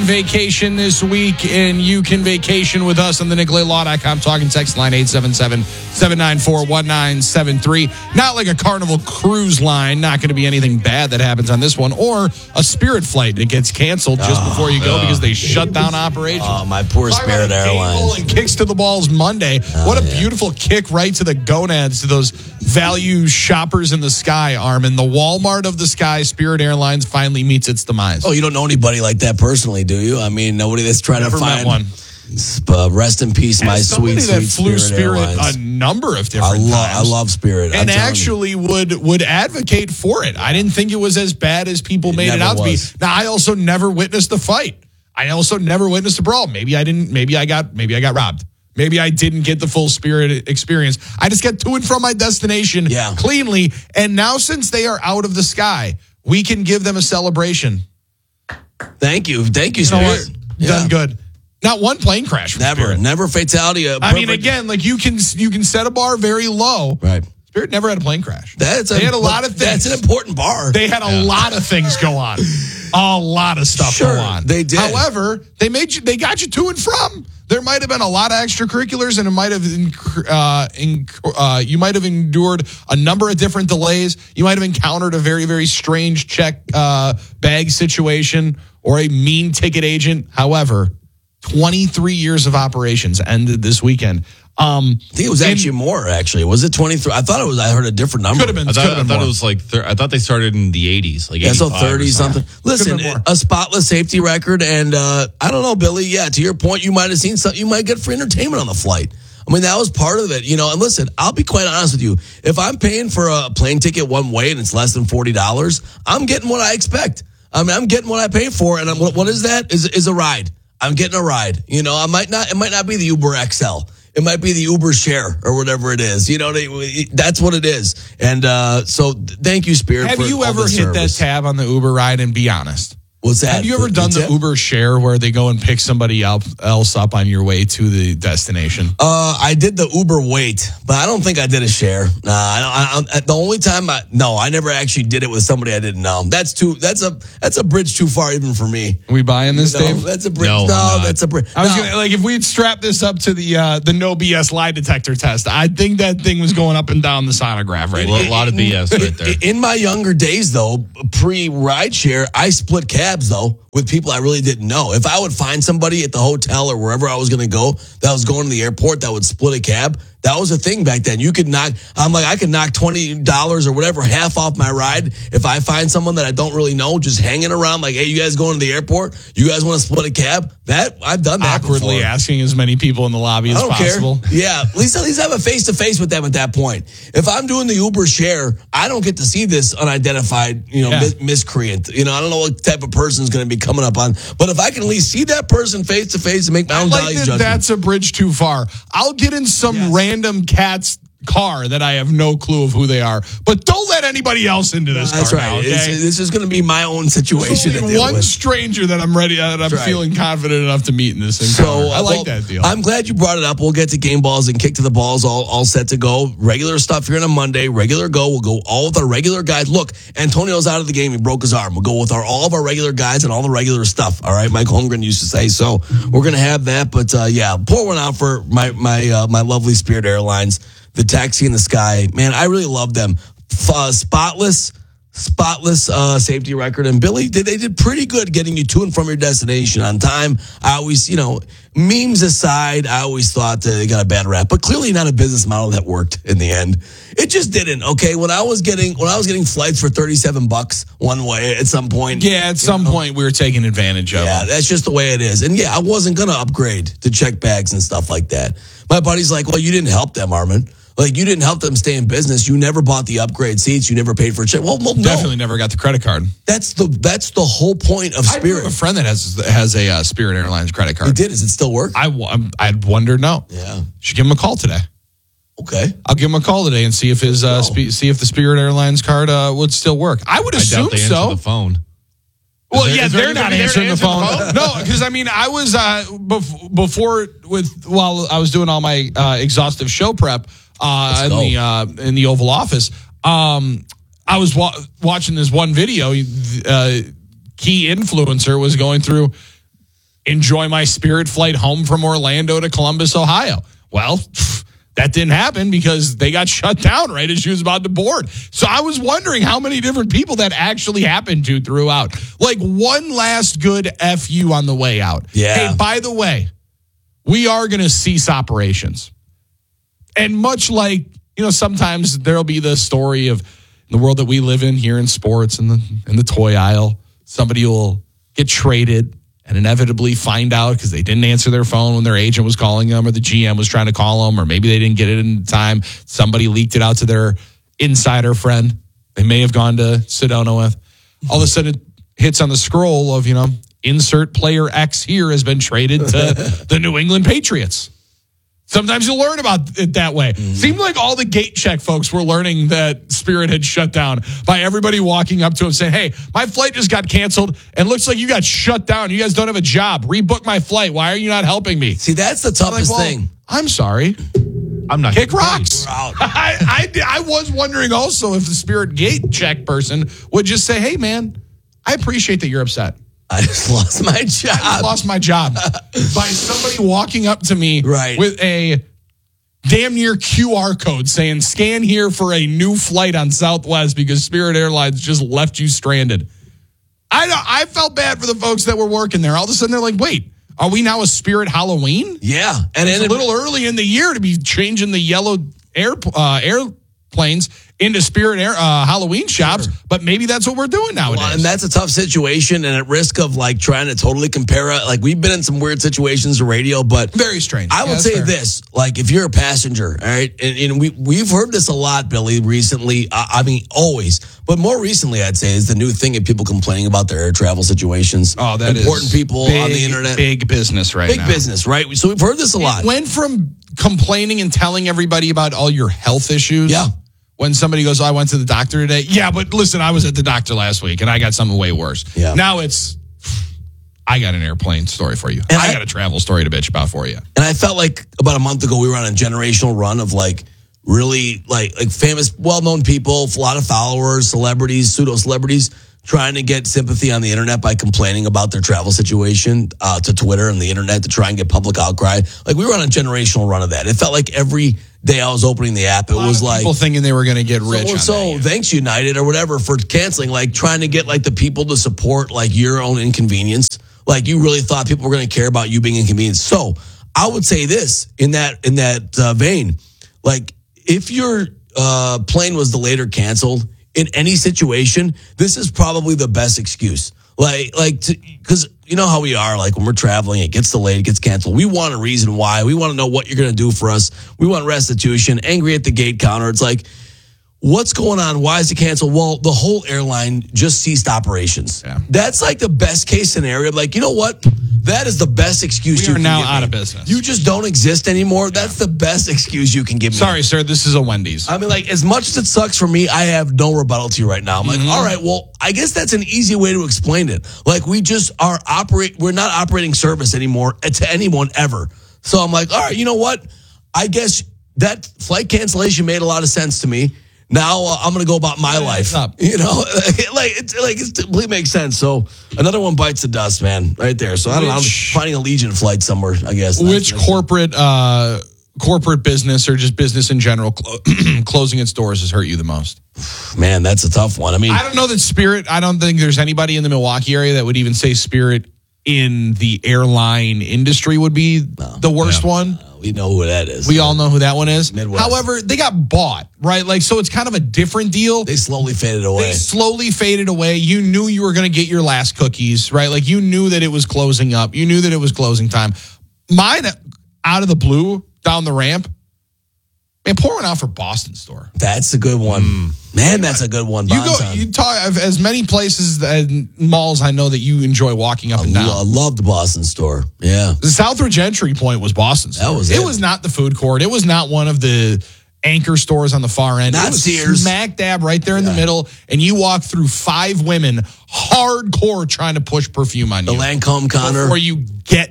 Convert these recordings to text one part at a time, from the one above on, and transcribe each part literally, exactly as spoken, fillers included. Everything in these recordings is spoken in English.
vacation this week, and you can vacation with us on the Nicolay Law dot com talking text line eight seven seven, seven nine four, one nine seven three. Not like a Carnival cruise line, not going to be anything bad that happens on this one, or a Spirit flight that gets canceled just oh, before you go oh, because they shut down operations. Oh, my poor Talk Spirit Airlines. And kicks to the balls Monday. Oh, what a yeah. beautiful kick right to the gonads to those value shoppers in the sky, Armin. The Walmart of the sky, Spirit Airlines finally meets its demise. Oh, you don't know anybody like that personally, do you? I mean, nobody that's trying Never to find met one. Uh, rest in peace, my As sweet, that sweet flew Spirit, Spirit Airlines. a number of different I love, times. I love Spirit, and actually you. would would advocate for it. I didn't think it was as bad as people it made it out was. to be. Now, I also never witnessed the fight. I also never witnessed a brawl. Maybe I didn't. Maybe I got. Maybe I got robbed. Maybe I didn't get the full Spirit experience. I just got to and from my destination yeah. cleanly. And now, since they are out of the sky, we can give them a celebration. Thank you. Thank you, you Spirit. Yeah. Done good. Not one plane crash. Never. Spirit. Never fatality. I mean, again, like you can you can set a bar very low. Right. Spirit never had a plane crash. That's they a, had a lot of things. That's an important bar. They had a yeah. lot of things go on. A lot of stuff sure, go on. They did. However, they made you. They got you to and from. There might have been a lot of extracurriculars, and it might have uh, in, uh, you might have endured a number of different delays. You might have encountered a very, very strange check uh, bag situation or a mean ticket agent. However, twenty-three years of operations ended this weekend. Um, I think it was actually and, more. Actually, was it twenty-three? I thought it was. I heard a different number. Could have been. I thought, I been thought more. it was like. Thir- I thought they started in the eighties, like yeah, so thirty something. Listen, a spotless safety record, and uh, I don't know, Billy. Yeah, to your point, you might have seen something. You might get free entertainment on the flight. I mean, that was part of it, you know. And listen, I'll be quite honest with you. If I'm paying for a plane ticket one way and it's less than forty dollars, I'm getting what I expect. I mean, I'm getting what I pay for, and I'm, what, what is that? Is is a ride. I'm getting a ride. You know, I might not. It might not be the Uber X L. It might be the Uber Share or whatever it is. You know, they, that's what it is. And uh, so, thank you, Spirit. Have for you all ever hit service. that tab on the Uber ride and be honest? What's that? Have you ever done the tip? Uber Share where they go and pick somebody else up on your way to the destination? Uh, I did the Uber Wait, but I don't think I did a share. Nah, I don't, I, I, the only time I no, I never actually did it with somebody I didn't know. That's too. That's a that's a bridge too far even for me. Are we buying this, no, Dave? That's a bridge. No, no that's a bridge. I was no. gonna, like, if we'd strap this up to the uh, the no B S lie detector test, I think that thing was going up and down the sonograph right now. A lot of B S right there. In my younger days, though, pre-ride share, I split cabs though with people I really didn't know. If I would find somebody at the hotel or wherever I was going to go that was going to the airport that would split a cab, that was a thing back then. You could knock, I'm like, I could knock twenty dollars or whatever, half off my ride. If I find someone that I don't really know just hanging around, like, hey, you guys going to the airport? You guys want to split a cab? That, I've done that Awkwardly before. asking as many people in the lobby as I don't possible. Care. Yeah, at least, at least have a face-to-face with them at that point. If I'm doing the Uber Share, I don't get to see this unidentified, you know, yeah. mis- miscreant. You know, I don't know what type of person is going to be coming up on. But if I can at least see that person face-to-face and make my own I like value that judgment. That's a bridge too far. I'll get in some yes. random cat's car that I have no clue of who they are, but don't let anybody else into this That's car right. now, okay? It's, this is going to be my own situation. There's only one with. stranger that I'm ready, that I'm right. feeling confident enough to meet in this encounter. So, I like well, that deal. I'm glad you brought it up. We'll get to game balls and kick to the balls all, all set to go. Regular stuff here on a Monday. Regular go. We'll go all with our regular guys. Look, Antonio's out of the game. He broke his arm. We'll go with our all of our regular guys and all the regular stuff. All right, Mike Holmgren used to say. So we're going to have that. But uh, yeah, pour one out for my my uh, my lovely Spirit Airlines. The taxi in the sky, man, I really love them. Uh, spotless, spotless uh, safety record. And Billy, they, they did pretty good getting you to and from your destination on time. I always, you know, memes aside, I always thought that they got a bad rap, but clearly not a business model that worked in the end. It just didn't. Okay, when I was getting when I was getting flights for thirty-seven bucks one way at some point. Yeah, at some know, point we were taking advantage of. Yeah, it. that's just the way it is. And yeah, I wasn't gonna upgrade to check bags and stuff like that. My buddy's like, well, you didn't help them, Armin. Like, you didn't help them stay in business. You never bought the upgrade seats. You never paid for a check. Well, well no. Definitely never got the credit card. That's the that's the whole point of Spirit. I have a friend that has has a uh, Spirit Airlines credit card. You did? Does it still work? I I'd wonder. No. Yeah. Should give him a call today. Okay. I'll give him a call today and see if his uh, spe- see if the Spirit Airlines card uh, would still work. I would assume I doubt they so. answer the phone. Well, there, yeah, they're not answering the phone. the phone. No, because I mean, I was uh, bef- before with while I was doing all my uh, exhaustive show prep uh, in the uh, in the Oval Office. Um, I was wa- watching this one video. Uh, key influencer was going through enjoy my Spirit flight home from Orlando to Columbus, Ohio. Well, that didn't happen because they got shut down right as she was about to board. So I was wondering how many different people that actually happened to throughout. Like one last good F you on the way out. Yeah. Hey, by the way, we are going to cease operations. And much like, you know, sometimes there'll be the story of the world that we live in here in sports and the in the toy aisle, somebody will get traded and inevitably find out because they didn't answer their phone when their agent was calling them or the G M was trying to call them, or maybe they didn't get it in time. Somebody leaked it out to their insider friend they may have gone to Sedona with. All of a sudden it hits on the scroll of, you know, insert player X here has been traded to the New England Patriots. Sometimes you'll learn about it that way. Mm. Seemed like all the gate check folks were learning that Spirit had shut down by everybody walking up to him saying, hey, my flight just got canceled and looks like you got shut down. You guys don't have a job. Rebook my flight. Why are you not helping me? See, that's the toughest like, well, thing. I'm sorry. I'm not Kick rocks. We're out. I, I, I was wondering also if the Spirit gate check person would just say, hey, man, I appreciate that you're upset. I just lost my job. I just lost my job by somebody walking up to me right. with a damn near Q R code saying, scan here for a new flight on Southwest because Spirit Airlines just left you stranded. I know, I felt bad for the folks that were working there. All of a sudden, they're like, wait, are we now a Spirit Halloween? Yeah. And it's a little early in the year to be changing the yellow air, uh, airplanes into Spirit Air, uh, Halloween shops, sure. But maybe that's what we're doing nowadays. Well, and that's a tough situation, and at risk of like trying to totally compare it. Like we've been in some weird situations in radio, but very strange. I yeah, would say fair. this: like if you're a passenger, all right, and, and we we've heard this a lot, Billy, recently. Uh, I mean, always, but more recently, I'd say is the new thing of people complaining about their air travel situations. Oh, that important is people big, on the internet, big business right big now. business, right? So we've heard this a lot. It went from complaining and telling everybody about all your health issues. Yeah. When somebody goes, oh, I went to the doctor today. Yeah, but listen, I was at the doctor last week and I got something way worse. Yeah. Now it's, I got an airplane story for you. And I, I got a travel story to bitch about for you. And I felt like about a month ago, we were on a generational run of like really like like famous, well-known people, a lot of followers, celebrities, pseudo-celebrities, trying to get sympathy on the internet by complaining about their travel situation uh, to Twitter and the internet to try and get public outcry. Like we were on a generational run of that. It felt like every day I was opening the app, it was like people thinking they were going to get rich. So, on so that, yeah. Thanks United or whatever for canceling, like trying to get like the people to support like your own inconvenience. Like you really thought people were going to care about you being inconvenienced. So I would say this in that in that uh, vein, like if your uh, plane was delayed or canceled in any situation, this is probably the best excuse. Like, like, because you know how we are, like when we're traveling, it gets delayed, it gets canceled. We want a reason why. We want to know what you're going to do for us. We want restitution, angry at the gate counter. It's like, what's going on? Why is it canceled? Well, the whole airline just ceased operations. Yeah. That's like the best case scenario. Like, you know what? That is the best excuse we you are can now give out me. of business. You just don't exist anymore. That's the best excuse you can give me. Sorry, sir. This is a Wendy's. I mean, like, as much as it sucks for me, I have no rebuttal to you right now. I'm like, Mm-hmm. all right, well, I guess that's an easy way to explain it. Like, we just are operate, we're not operating service anymore to anyone ever. So I'm like, all right, you know what? I guess that flight cancellation made a lot of sense to me. Now uh, I'm going to go about my Yeah, life. up. You know, like it's like it completely makes sense. So another one bites the dust, man, right there. So I don't know, I'm Which- finding a Legion flight somewhere, I guess. Which That's- that's- corporate uh, corporate business or just business in general clo- closing its doors has hurt you the most? Man, that's a tough one. I mean, I don't know that Spirit, I don't think there's anybody in the Milwaukee area that would even say Spirit in the airline industry would be the worst Yeah. one. we know who that is. We all know who that one is. Midwest. However, they got bought, right? Like, so it's kind of a different deal. They slowly faded away. They slowly faded away. You knew you were going to get your last cookies, right? Like, you knew that it was closing up. You knew that it was closing time. Mine, out of the blue, down the ramp, man, pour one out for Boston Store. That's a good one. Mm. Man, that's a good one. You go, Bonton. you talk of as many places and malls I know that you enjoy walking up and down. I love the Boston Store. Yeah. The Southridge entry point was Boston Store. That was it. it. was not the food court. It was not one of the anchor stores on the far end. Not it was Sears. smack dab right there in the middle, and you walk through five women hardcore trying to push perfume on The you Lancome counter. before you get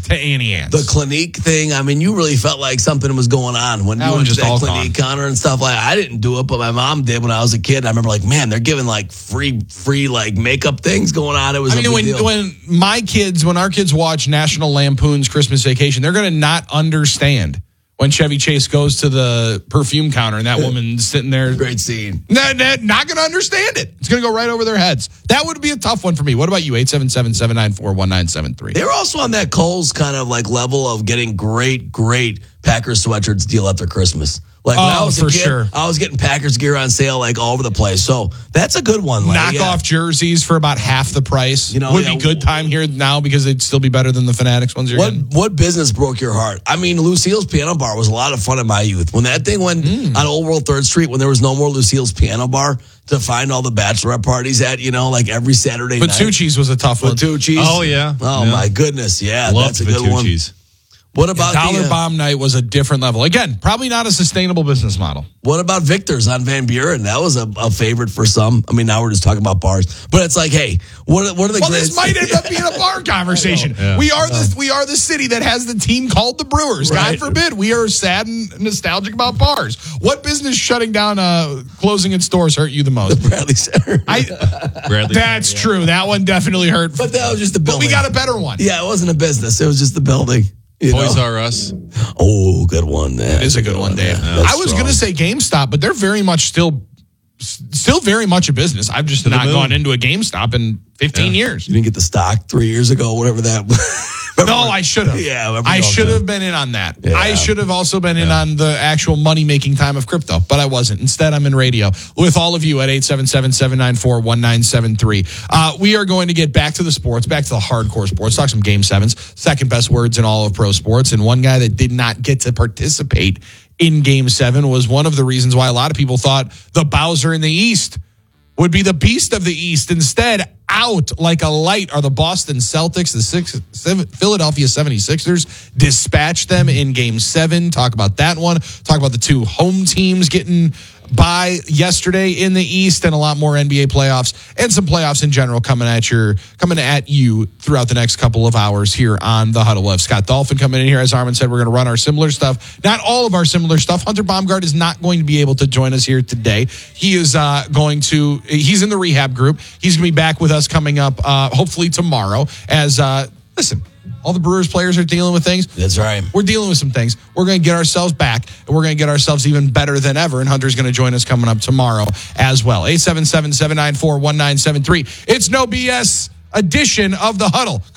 to Annie Ann's. The Clinique thing, I mean, you really felt like something was going on when That you one went to just that all Clinique gone. counter and stuff. Like, I didn't do it, but my mom did when I was a kid. I remember, like, man, they're giving like free, free like makeup things going on. It was. I a mean, big when deal. when my kids, when our kids watch National Lampoon's Christmas Vacation, they're going to not understand when Chevy Chase goes to the perfume counter and that woman's sitting there. Great scene. Not, not, not going to understand it. It's going to go right over their heads. That would be a tough one for me. What about you? eight seven seven, seven nine four, one nine seven three. They were also on that Kohl's kind of like level of getting great, great Packers sweatshirts deal after Christmas. Like when Oh, I was for a kid, sure. I was getting Packers gear on sale like all over the place. So that's a good one. Like, Knockoff yeah. jerseys for about half the price. You know, would yeah. be good time here now because they'd still be better than the Fanatics ones you're What getting. what business broke your heart? I mean, Lucille's Piano Bar was a lot of fun in my youth. When that thing went Mm. on Old World Third Street, when there was no more Lucille's Piano Bar to find all the bachelorette parties at, you know, like every Saturday night. Patucci's was a tough one. Patucci's. Oh, yeah. Oh, Yeah. my goodness. Yeah, Loved that's a good one. Vitucci's. What about Dollar the, uh, Bomb Night was a different level. Again, probably not a sustainable business model. What about Victor's on Van Buren? That was a, a favorite for some. I mean, now we're just talking about bars, but it's like, hey, what are, what are the Well, greatest? this might end up being a bar conversation. Yeah. We are the we are the city that has the team called the Brewers. Right. God forbid we are sad and nostalgic about bars. What business shutting down, uh, closing its doors hurt you the most? Bradley Center. I. Bradley. That's true. That one definitely hurt. But that was just the But building. we got a better one. Yeah, it wasn't a business. It was just the building. You Toys know? R Us. Oh, good one. That It is a good one, Dave. Yeah, that's I was strong. going to say GameStop, but they're very much still, still very much a business. I've just the not moon. gone into a GameStop in fifteen years. You didn't get the stock three years ago, whatever that was. No, I should have. Yeah, remember I all should that. have been in on that. Yeah. I should have also been in on the actual money making time of crypto, but I wasn't. Instead, I'm in radio with all of you at eight seven seven, seven nine four, one nine seven three. Uh, we are going to get back to the sports, back to the hardcore sports, talk some game sevens, second best words in all of pro sports. And one guy that did not get to participate in game seven was one of the reasons why a lot of people thought the Bowser in the East would be the beast of the East. Instead, out like a light are the Boston Celtics. The six, seven, Philadelphia seventy-sixers dispatched them in game seven. Talk about that one. Talk about the two home teams getting by yesterday in the East, and a lot more N B A playoffs and some playoffs in general coming at your coming at you throughout the next couple of hours here on the Huddle. We'll have Scott Dolphin coming in here. As Armin said, we're going to run our similar stuff. Not all of our similar stuff. Hunter Baumgart is not going to be able to join us here today. He is uh, going to. He's in the rehab group. He's going to be back with us coming up, uh, hopefully tomorrow. As uh, listen. All the Brewers players are dealing with things. That's right. We're dealing with some things. We're going to get ourselves back, and we're going to get ourselves even better than ever. And Hunter's going to join us coming up tomorrow as well. eight seven seven, seven nine four, one nine seven three. It's no B S edition of the Huddle.